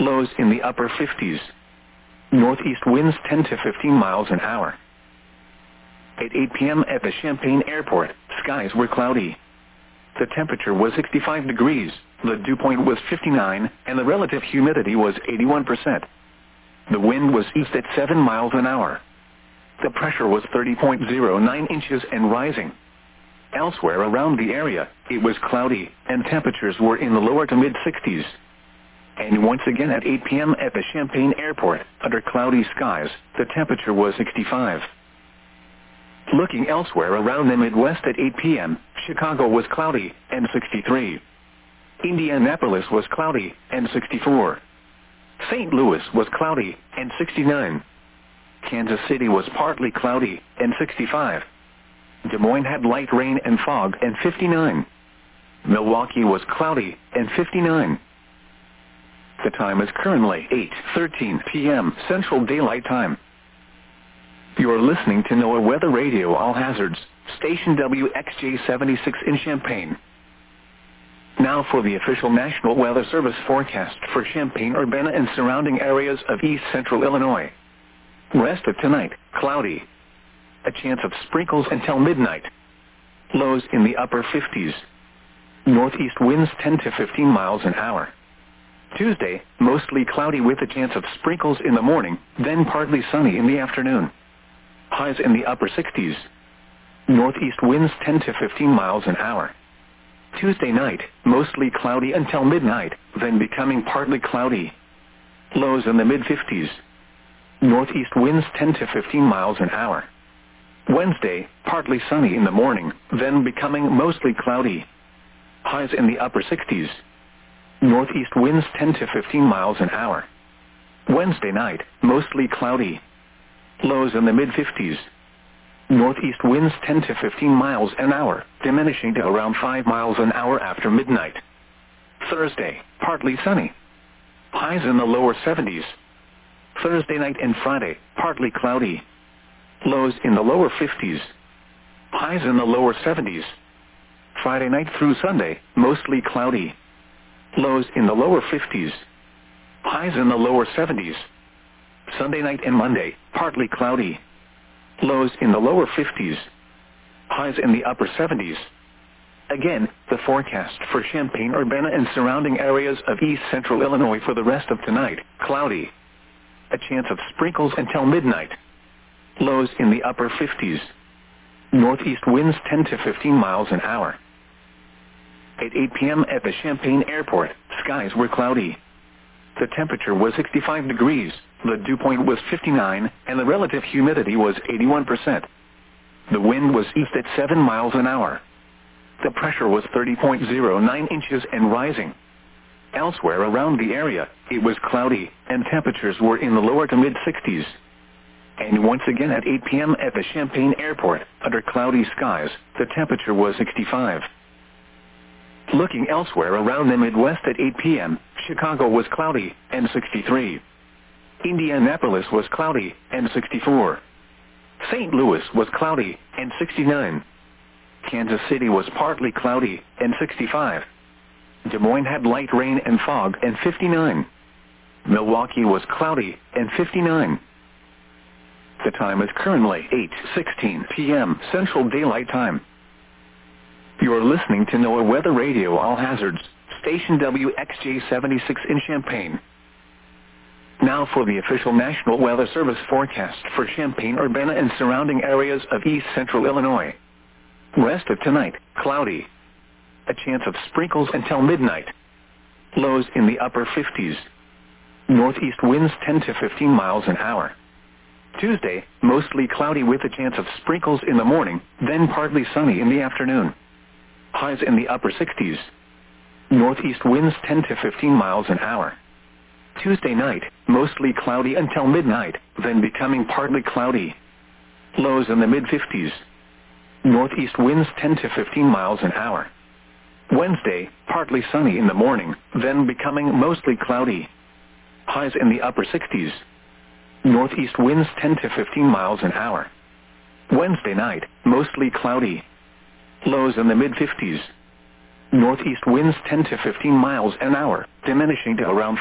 Lows in the upper 50s. Northeast winds 10 to 15 miles an hour. At 8 p.m. at the Champaign Airport, skies were cloudy. The temperature was 65 degrees, the dew point was 59, and the relative humidity was 81%. The wind was east at 7 miles an hour. The pressure was 30.09 inches and rising. Elsewhere around the area, it was cloudy, and temperatures were in the lower to mid-60s. And once again at 8 p.m. at the Champaign Airport, under cloudy skies, the temperature was 65. Looking elsewhere around the Midwest at 8 p.m., Chicago was cloudy, and 63. Indianapolis was cloudy, and 64. St. Louis was cloudy, and 69. Kansas City was partly cloudy, and 65. Des Moines had light rain and fog, and 59. Milwaukee was cloudy, and 59. The time is currently 8:13 p.m. Central Daylight Time. You are listening to NOAA Weather Radio All Hazards, station WXJ76 in Champaign. Now for the official National Weather Service forecast for Champaign, Urbana, and surrounding areas of east central Illinois. Rest of tonight, cloudy. A chance of sprinkles until midnight. Lows in the upper 50s. Northeast winds 10 to 15 miles an hour. Tuesday, mostly cloudy with a chance of sprinkles in the morning, then partly sunny in the afternoon. Highs in the upper 60s. Northeast winds 10 to 15 miles an hour. Tuesday night, mostly cloudy until midnight, then becoming partly cloudy. Lows in the mid-50s. Northeast winds 10 to 15 miles an hour. Wednesday, partly sunny in the morning, then becoming mostly cloudy. Highs in the upper 60s. Northeast winds 10 to 15 miles an hour. Wednesday night, mostly cloudy. Lows in the mid-50s. Northeast winds 10 to 15 miles an hour, diminishing to around 5 miles an hour after midnight. Thursday, partly sunny. Highs in the lower 70s. Thursday night and Friday, partly cloudy. Lows in the lower 50s. Highs in the lower 70s. Friday night through Sunday, mostly cloudy. Lows in the lower 50s. Highs in the lower 70s. Sunday night and Monday, partly cloudy. Lows in the lower 50s. Highs in the upper 70s. Again, the forecast for Champaign, Urbana, and surrounding areas of east central Illinois for the rest of tonight, cloudy. A chance of sprinkles until midnight. Lows in the upper 50s. Northeast winds 10 to 15 miles an hour. At 8 p.m. at the Champaign Airport, skies were cloudy. The temperature was 65 degrees, the dew point was 59, and the relative humidity was 81%. The wind was east at 7 miles an hour. The pressure was 30.09 inches and rising. Elsewhere around the area, it was cloudy, and temperatures were in the lower to mid-60s. And once again at 8 p.m. at the Champaign Airport, under cloudy skies, the temperature was 65. Looking elsewhere around the Midwest at 8 p.m., Chicago was cloudy, and 63. Indianapolis was cloudy, and 64. St. Louis was cloudy, and 69. Kansas City was partly cloudy, and 65. Des Moines had light rain and fog, and 59. Milwaukee was cloudy, and 59. The time is currently 8:16 p.m. Central Daylight Time. You are listening to NOAA Weather Radio All Hazards, station WXJ76 in Champaign. Now for the official National Weather Service forecast for Champaign, Urbana, and surrounding areas of east central Illinois. Rest of tonight, cloudy. A chance of sprinkles until midnight. Lows in the upper 50s. Northeast winds 10 to 15 miles an hour. Tuesday, mostly cloudy with a chance of sprinkles in the morning, then partly sunny in the afternoon. Highs in the upper 60s. Northeast winds 10 to 15 miles an hour. Tuesday night, mostly cloudy until midnight, then becoming partly cloudy. Lows in the mid-50s. Northeast winds 10 to 15 miles an hour. Wednesday, partly sunny in the morning, then becoming mostly cloudy. Highs in the upper 60s. Northeast winds 10 to 15 miles an hour. Wednesday night, mostly cloudy. Lows in the mid-50s. Northeast winds 10 to 15 miles an hour, diminishing to around